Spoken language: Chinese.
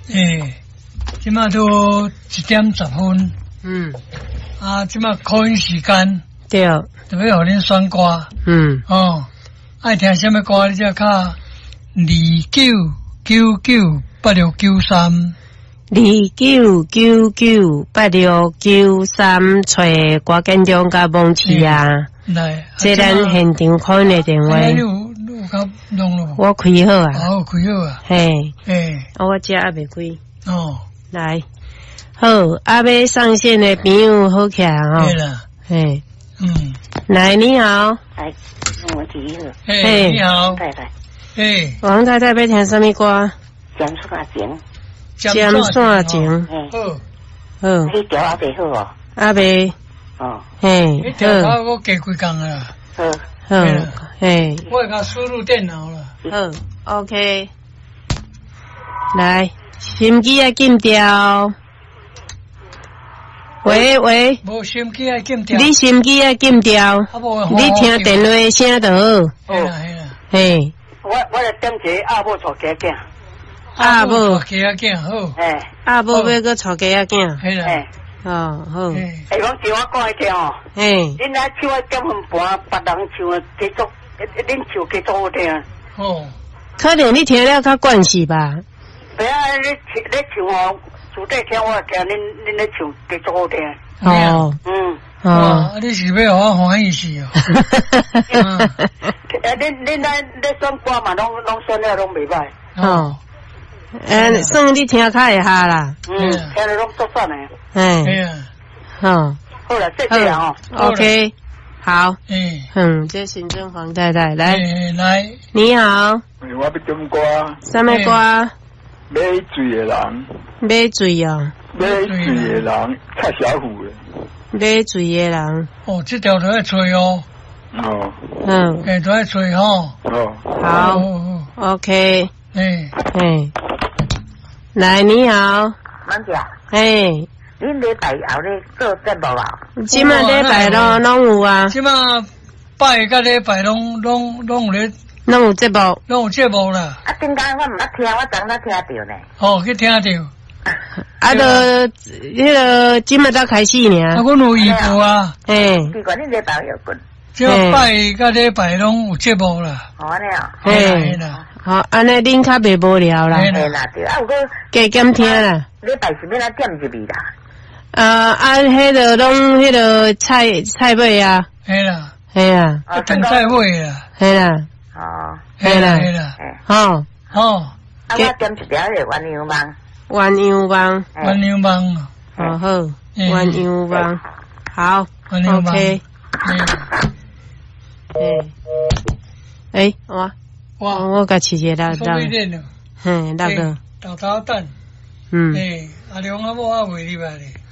即马都1:10。即马考音时间。对。特别互恁选歌。爱听什么歌？你只卡29998693。 29998693，找郭建中甲孟琪啊。来，这咱现场考的电话。我开好啊。 哦，开好啊。 嘿。我这还未开。来，好，要上线的朋友好起来哦。对啦。嘿。来，你好。 我第一个。 你好。 太太。 王太太要听什么歌？ 江山情。 江山情。好。 迄条还未好哦。 还未。嘿。 迄条我加几工啊。 好。嘿。 我甲输入电脑了。 好 ，OK。来，心机要禁掉。喂。 无心机要禁掉。 你心机要禁掉。你听电话声就好。嘿。 我来点一个阿母娶家囝。 阿母娶家囝好。 阿母要搁娶家囝。 嘿啦。 好。 讲叫我讲一听哦。恁来唱啊点分半，别人唱啊继续，恁唱继续好听。 可能你听了较惯势吧。 对啊，你唱哦，主底听我听，恁咧唱继续好听。 你是要互我欢喜是哦。 恁来选歌嘛，拢选了拢袂歹。 算你听较会下啦。 听了拢足爽的。好了，谢谢啊。 OK， 好。这行政黄太太来。你好。 我要点歌。 什么歌？ 买水的人。 买水哦。 买水的人，蔡小虎的。 买水的人。 这条都要吹哦。都要吹吼。 好。OK。来，你好。 满姐。恁礼拜后咧做节目啊？ 即马礼拜咯，拢有啊。 即马拜甲礼拜拢有咧， 拢有节目， 拢有节目啦。 顶间我毋捌听，我昨仔听着呢。 去听着。 迄个即马才开始呢。 阮有预报啊。 奇怪，恁礼拜有滚。 即马拜甲礼拜拢有节目啦。 安尼啊。 好，安尼恁较袂无聊啦。 啦，对啊，有个加减听啦。 礼拜是要来点入去啦。 迄个拢迄个菜尾啊。 嘿啦。 等菜尾啦。 嘿啦。 嘿啦。 好。 我点一条个鸳鸯网。 鸳鸯网。好。鸳鸯网。好。OK。我甲试一下那个。 那个。 豆豆蛋。阿良阿母阿袂入来咧。